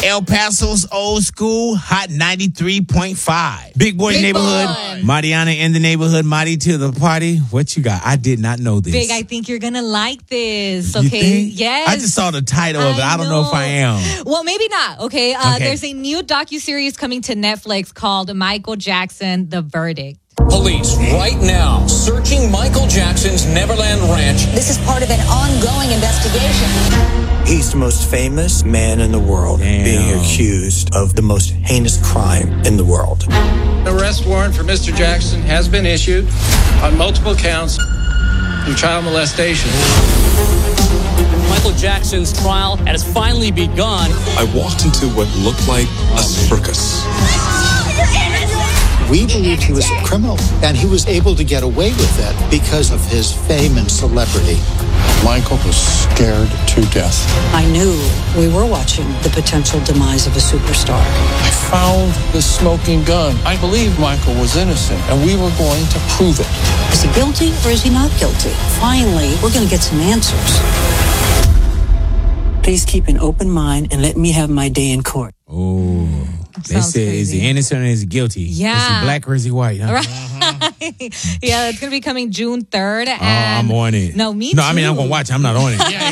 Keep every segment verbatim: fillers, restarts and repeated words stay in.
El Paso's old school, Hot ninety-three point five. Big Boy Big neighborhood. Boy. Mariana in the neighborhood. Marty to the party. What you got? I did not know this. Big, I think you're going to like this. You Okay. think? Yes. I just saw the title of it. I, I don't know if I am. Well, maybe not. Okay. Uh, Okay. There's a new docuseries coming to Netflix called Michael Jackson, The Verdict. Police right now searching Michael Jackson's Neverland Ranch. This is part of an ongoing investigation. He's the most famous man in the world, Damn. being accused of the most heinous crime in the world. Arrest warrant for Mister Jackson has been issued on multiple counts of child molestation. Michael Jackson's trial has finally begun. I walked into what looked like a circus. We believed he was a criminal, and he was able to get away with it because of his fame and celebrity. Michael was scared to death. I knew we were watching the potential demise of a superstar. I found the smoking gun. I believed Michael was innocent, and we were going to prove it. Is he guilty or is he not guilty? Finally, we're going to get some answers. Please keep an open mind and let me have my day in court. Oh, they Sounds said, is he crazy. innocent or is he guilty? Yeah. Is he black or is he white? Huh? Right. Yeah, it's going to be coming June third. Oh, And I'm on it. No, me No, too. I mean, I'm going to watch it. I'm not on it. Right.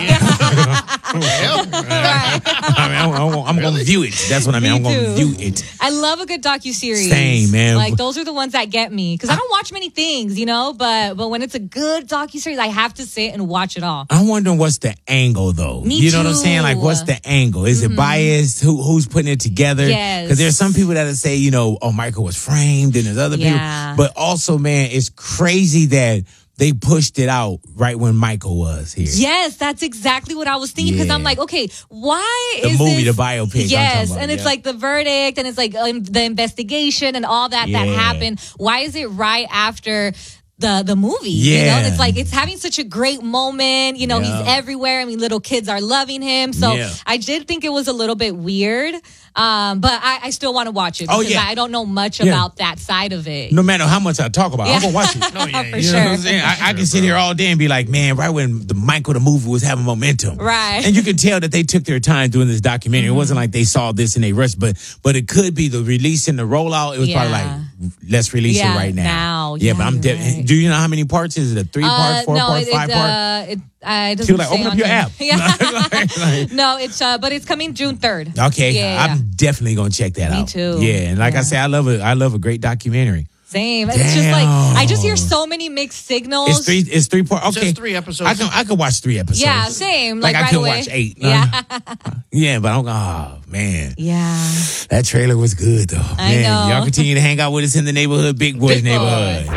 I mean, I'm, I'm, I'm going to view it. That's what I mean. Me I'm going to too. view it. I love a good docuseries. Same, man. Like, those are the ones that get me. Because I don't watch many things, you know? But but when it's a good docuseries, I have to sit and watch it all. I'm wondering what's the angle, though. Me you know what I'm too. saying? Like, what's the angle? Is it biased? Who Who's putting it together? Yes. Because there's some people that say, you know, oh, Michael was framed, and there's other Yeah. people. But also, man, it's crazy that they pushed it out right when Michael was here. Yes, that's exactly what I was thinking. Because Yeah. I'm like, okay, why The is movie, this? the biopic I'm Yes, talking about, and it's yeah. like the verdict, and it's like um, the investigation and all that that Yeah. happened. Why is it right after the the movie? Yeah. You know, it's like it's having such a great moment. You know, Yeah. he's everywhere. I mean, little kids are loving him. So Yeah. I did think it was a little bit weird. Um, but I, I still want to watch it Oh, because yeah. I don't know much Yeah. about that side of it. No matter how much I talk about it, I'm Yeah. going to watch it. No, yeah, For you know what I'm sure. saying? I, I can sit here all day and be like, man, right when the Michael, the movie was having momentum. Right. And you can tell that they took their time doing this documentary. Mm-hmm. It wasn't like they saw this and they rushed, but but it could be the release and the rollout. It was probably Yeah. like, let's release Yeah, it right now. now. Yeah, Yeah, but I'm you're de- right. Do you know how many parts? Is it a three Uh, part, four no, part, it, five it, part? uh, it, uh, it She doesn't was like, say open up on your here. app. Yeah. Like- No, it's uh, but it's coming June third. Okay, Yeah, yeah. I'm definitely gonna check that Me out. too. Yeah, and like I Yeah. said, I love a I love a great documentary. Same. It's just like Damn. I just hear so many mixed signals. It's three. It's three part. Okay, Just three episodes. I can I could watch three episodes. Yeah, same. Like, Like, I right could away. watch eight. Yeah. Yeah, but I'm. Oh man, Yeah. that trailer was good though. I man, know. y'all continue to hang out with us in the neighborhood, Big Boys Big Boy. neighborhood.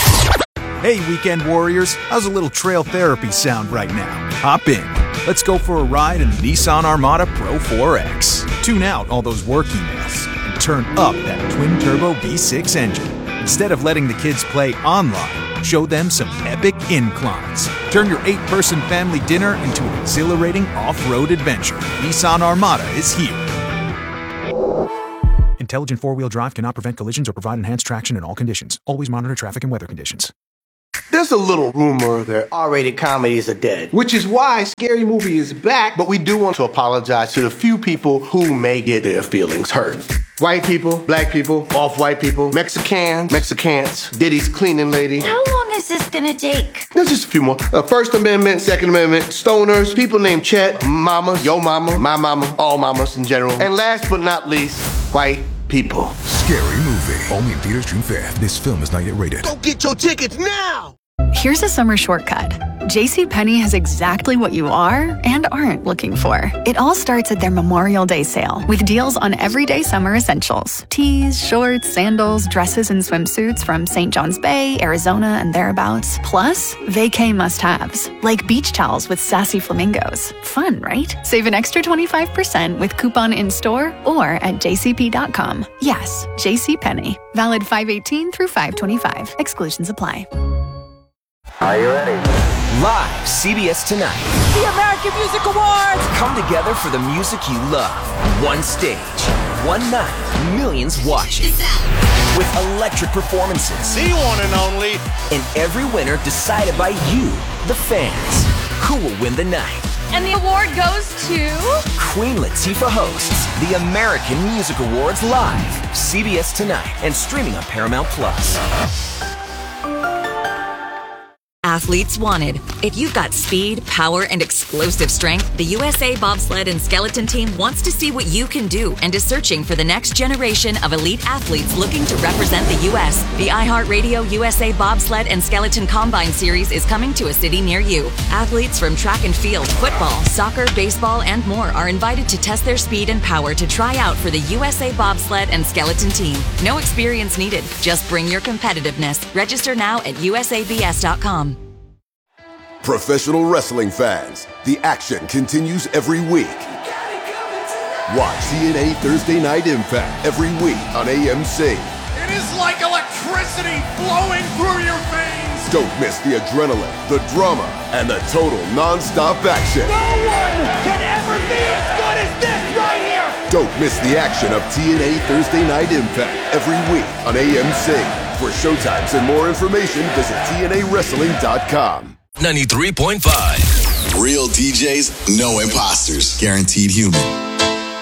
Hey, weekend warriors, how's a little trail therapy sound right now? Hop in. Let's go for a ride in the Nissan Armada Pro four X. Tune out all those work emails and turn up that twin-turbo V six engine. Instead of letting the kids play online, show them some epic inclines. Turn your eight-person family dinner into an exhilarating off-road adventure. Nissan Armada is here. Intelligent four-wheel drive cannot prevent collisions or provide enhanced traction in all conditions. Always monitor traffic and weather conditions. There's a little rumor that R-rated comedies are dead, which is why Scary Movie is back, but we do want to apologize to the few people who may get their feelings hurt. White people, black people, off-white people, Mexicans, Mexicans, Diddy's cleaning lady. How long is this gonna take? There's just a few more. Uh, First Amendment, Second Amendment, stoners, people named Chet, mama, yo mama, my mama, all mamas in general. And last but not least, white people. Scary Movie. Only in theaters June fifth. This film is not yet rated. Go get your tickets now! Here's a summer shortcut. JCPenney has exactly what you are and aren't looking for. It all starts at their Memorial Day sale with deals on everyday summer essentials. Tees, shorts, sandals, dresses, and swimsuits from Saint John's Bay, Arizona, and thereabouts. Plus, vacay must-haves, like beach towels with sassy flamingos. Fun, right? Save an extra twenty-five percent with coupon in-store or at j c p dot com. Yes, JCPenney. Valid five eighteen through five twenty-five. Exclusions apply. Are you ready? Live, C B S Tonight. The American Music Awards! Come together for the music you love. One stage, one night, millions watching. With electric performances. The one and only. And every winner decided by you, the fans. Who will win the night? And the award goes to... Queen Latifah hosts the American Music Awards live, C B S Tonight, and streaming on Paramount Plus. Athletes wanted. If you've got speed, power, and explosive strength, the U S A Bobsled and Skeleton Team wants to see what you can do and is searching for the next generation of elite athletes looking to represent the U S. The iHeartRadio U S A Bobsled and Skeleton Combine Series is coming to a city near you. Athletes from track and field, football, soccer, baseball, and more are invited to test their speed and power to try out for the U S A Bobsled and Skeleton Team. No experience needed. Just bring your competitiveness. Register now at U S A B S dot com. Professional wrestling fans, the action continues every week. Watch T N A Thursday Night Impact every week on A M C. It is like electricity flowing through your veins. Don't miss the adrenaline, the drama, and the total non-stop action. No one can ever be as good as this right here. Don't miss the action of T N A Thursday Night Impact every week on A M C. For showtimes and more information, visit T N A wrestling dot com. ninety-three point five. Real D Js, no imposters. Guaranteed human.